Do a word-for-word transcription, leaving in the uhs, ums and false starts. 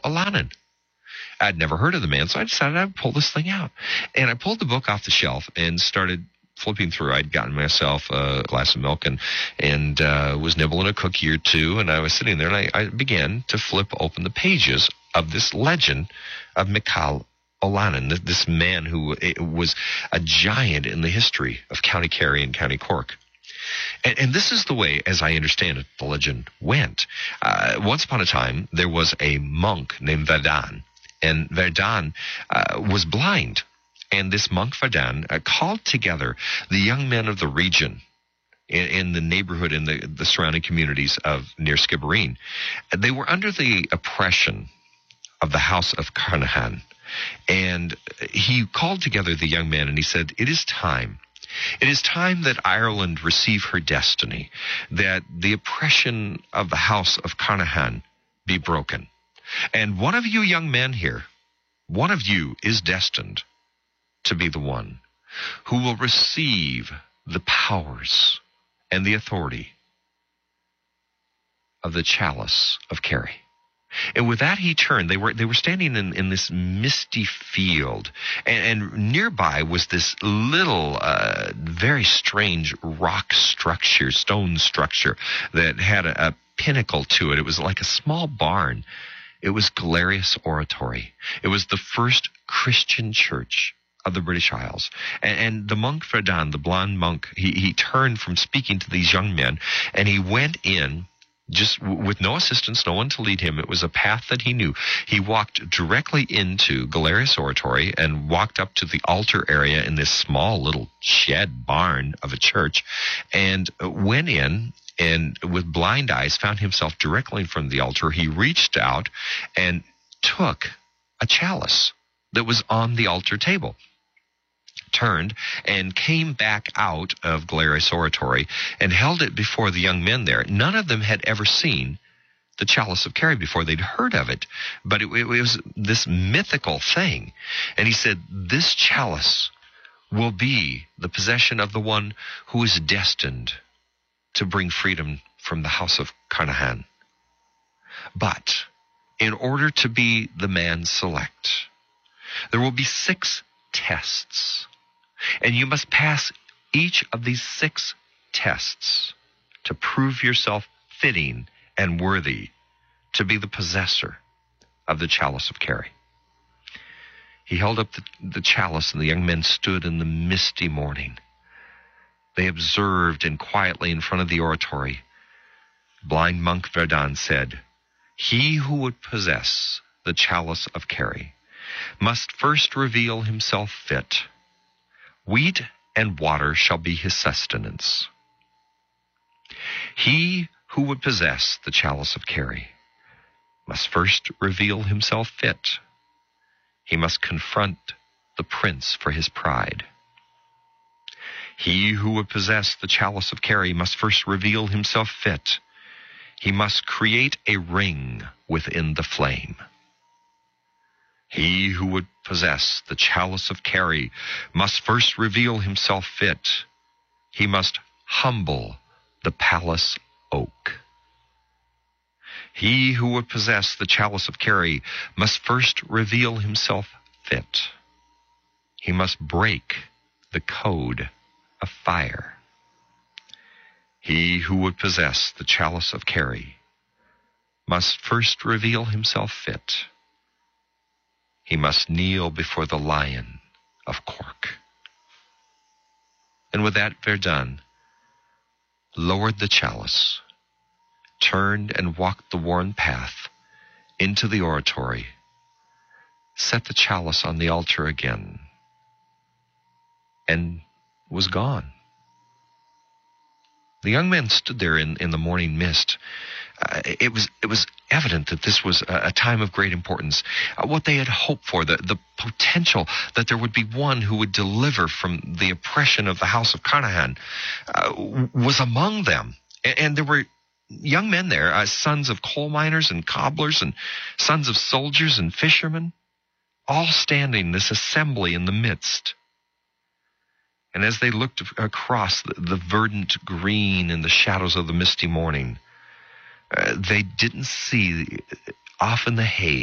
Olanin. I'd never heard of the man, so I decided I'd pull this thing out. And I pulled the book off the shelf and started flipping through. I'd gotten myself a glass of milk and and uh, was nibbling a cookie or two, and I was sitting there, and I, I began to flip open the pages of this legend of Michal Olanin, this man who was a giant in the history of County Kerry and County Cork. And, and this is the way, as I understand it, the legend went. Uh, once upon a time, there was a monk named Verdun, and Verdun uh, was blind. And this monk Verdun uh, called together the young men of the region in, in the neighborhood, in the, the surrounding communities of near Skibbereen. They were under the oppression of the House of Carnahan. And he called together the young men and he said, it is time. It is time that Ireland receive her destiny, that the oppression of the House of Carnahan be broken. And one of you young men here, one of you is destined to be the one who will receive the powers and the authority of the chalice of Kerry. And with that he turned. They were they were standing in, in this misty field, and, and nearby was this little, uh, very strange rock structure, stone structure that had a, a pinnacle to it. It was like a small barn. It was Galerius Oratory. It was the first Christian church of the British Isles. And, and the monk Verdun, the blonde monk, he, he turned from speaking to these young men, and he went in just w- with no assistance, no one to lead him. It was a path that he knew. He walked directly into Galerius Oratory and walked up to the altar area in this small little shed barn of a church, and went in, and with blind eyes found himself directly in front of the altar. He reached out and took a chalice that was on the altar table, turned and came back out of Galerius Oratory and held it before the young men there. None of them had ever seen the chalice of Kerry before. They'd heard of it, but it, it was this mythical thing. And he said, this chalice will be the possession of the one who is destined to bring freedom from the House of Carnahan. But in order to be the man select, there will be six tests. And you must pass each of these six tests to prove yourself fitting and worthy to be the possessor of the chalice of Kerry. He held up the, the chalice, and the young men stood in the misty morning. They observed, and quietly in front of the oratory, blind monk Verdun said, he who would possess the chalice of Kerry must first reveal himself fit. Wheat and water shall be his sustenance. He who would possess the chalice of Kerry must first reveal himself fit. He must confront the prince for his pride. He who would possess the chalice of Kerry must first reveal himself fit. He must create a ring within the flame. He who would possess the chalice of Kerry must first reveal himself fit. He must humble the palace oak. He who would possess the chalice of Kerry must first reveal himself fit. He must break the code of fire. He who would possess the chalice of Kerry must first reveal himself fit. He must kneel before the Lion of Cork. And with that, Verdun lowered the chalice, turned and walked the worn path into the oratory, set the chalice on the altar again, and was gone. The young man stood there in, in the morning mist. Uh, it was it was evident that this was a, a time of great importance. Uh, what they had hoped for, the, the potential that there would be one who would deliver from the oppression of the House of Carnahan, uh, was among them. And, and there were young men there, uh, sons of coal miners and cobblers and sons of soldiers and fishermen, all standing, this assembly in the midst. And as they looked across the, the verdant green in the shadows of the misty morning, uh, they didn't see off in the haze